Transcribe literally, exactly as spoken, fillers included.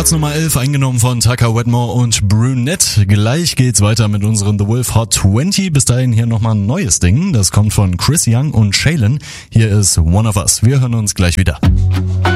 Platz Nummer elf eingenommen von Tucker Wetmore und Brunette. Gleich geht's weiter mit unseren The Wolf Hot zwanzig. Bis dahin hier nochmal ein neues Ding. Das kommt von Chris Young und Shaylin. Hier ist One of Us. Wir hören uns gleich wieder.